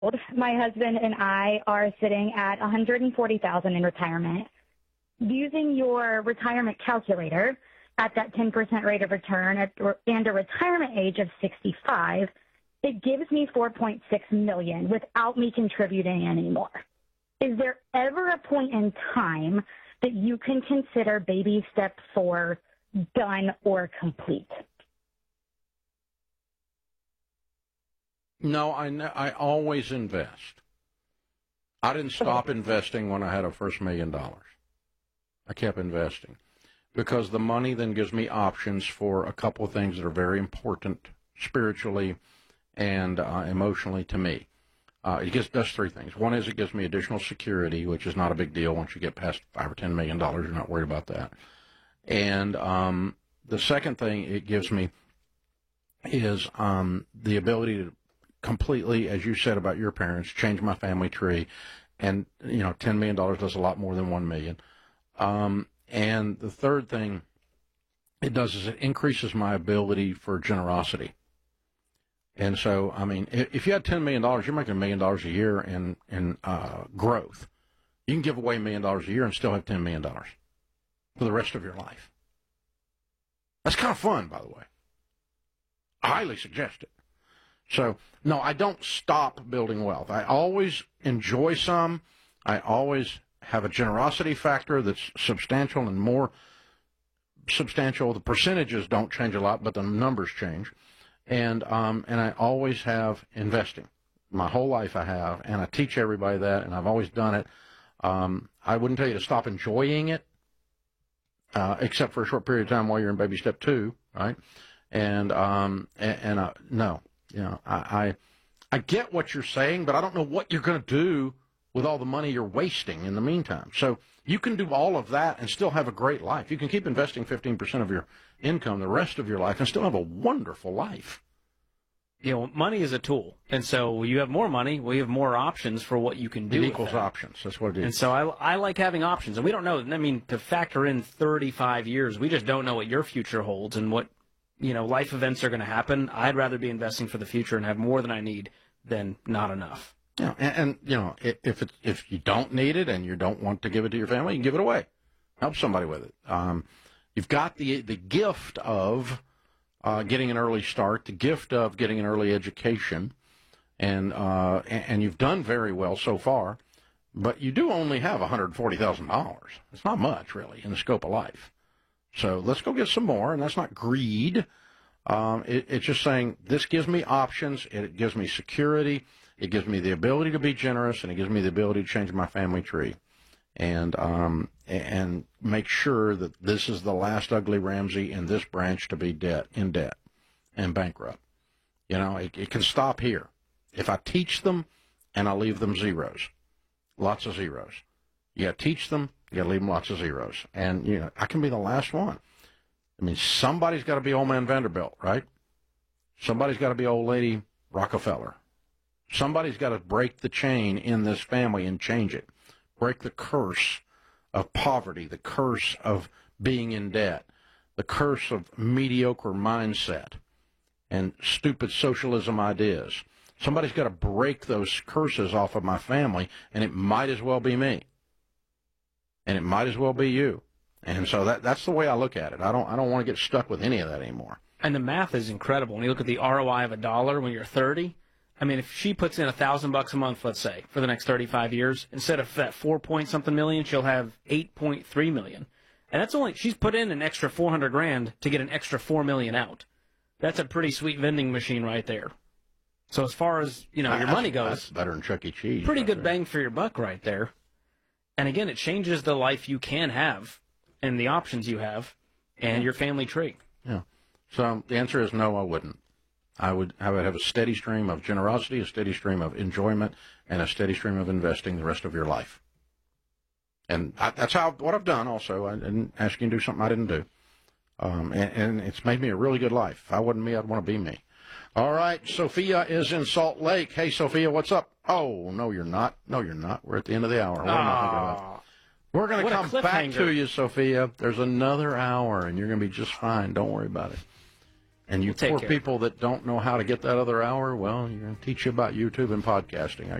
My husband and I are sitting at $140,000 in retirement. Using your retirement calculator at that 10% rate of return and a retirement age of 65, it gives me $4.6 million without me contributing anymore. Is there ever a point in time that you can consider baby step 4 done or complete? No, I always invest. I didn't stop investing when I had a first $1 million. I kept investing because the money then gives me options for a couple of things that are very important spiritually and emotionally to me. It does three things. One is it gives me additional security, which is not a big deal once you get past $5 or $10 million. You're not worried about that. And the second thing it gives me is the ability to completely, as you said about your parents, change my family tree. And, $10 million does a lot more than $1 million. And the third thing it does is it increases my ability for generosity. And so, if you had $10 million, you're making $1 million a year in growth. You can give away $1 million a year and still have $10 million for the rest of your life. That's kind of fun, by the way. I highly suggest it. So, no, I don't stop building wealth. I always enjoy some. I always have a generosity factor that's substantial and more substantial. The percentages don't change a lot, but the numbers change. And I always have investing. My whole life I have, and I teach everybody that, and I've always done it. I wouldn't tell you to stop enjoying it, except for a short period of time while you're in baby step 2, right? No. I get what you're saying, but I don't know what you're going to do with all the money you're wasting in the meantime. So you can do all of that and still have a great life. You can keep investing 15% of your income the rest of your life and still have a wonderful life. Money is a tool. And so when you have more money, you have more options for what you can do. It equals options. That's what it is. And so I like having options. And we don't know. To factor in 35 years, we just don't know what your future holds and what, life events are going to happen. I'd rather be investing for the future and have more than I need than not enough. Yeah, and if you don't need it and you don't want to give it to your family, you can give it away. Help somebody with it. You've got the gift of getting an early start, the gift of getting an early education, and you've done very well so far. But you do only have $140,000. It's not much, really, in the scope of life. So let's go get some more, and that's not greed. It's just saying this gives me options, it gives me security, it gives me the ability to be generous, and it gives me the ability to change my family tree, and make sure that this is the last ugly Ramsey in this branch to be in debt and bankrupt. It can stop here. If I teach them and I leave them zeros, lots of zeros. You got to teach them, you got to leave them lots of zeros. And, I can be the last one. Somebody's got to be old man Vanderbilt, right? Somebody's got to be old lady Rockefeller. Somebody's got to break the chain in this family and change it. Break the curse of poverty, the curse of being in debt, the curse of mediocre mindset and stupid socialism ideas. Somebody's got to break those curses off of my family, and it might as well be me. And it might as well be you. And so that's the way I look at it. I don't want to get stuck with any of that anymore. And the math is incredible. When you look at the ROI of $1 when you're 30, if she puts in $1,000 a month, let's say, for the next 35 years, instead of that 4-point-something million, she'll have 8.3 million. And that's she's put in an extra $400,000 to get an extra $4 million out. That's a pretty sweet vending machine right there. So as far as, your money goes, that's better than Chuck E. Cheese. Pretty good bang for your buck right there. And again, it changes the life you can have and the options you have and your family tree. Yeah. So the answer is no, I wouldn't. I would have a steady stream of generosity, a steady stream of enjoyment, and a steady stream of investing the rest of your life. And that's what I've done also. I didn't ask you to do something I didn't do. And it's made me a really good life. If I wasn't me, I'd want to be me. All right, Sophia is in Salt Lake. Hey, Sophia, what's up? Oh, no, you're not. No, you're not. We're at the end of the hour. What am I thinking about? We're going to come back to you, Sophia. There's another hour, and you're going to be just fine. Don't worry about it. And you We'll take poor care. people that don't know how to get that other hour, well, you're going to teach you about YouTube and podcasting.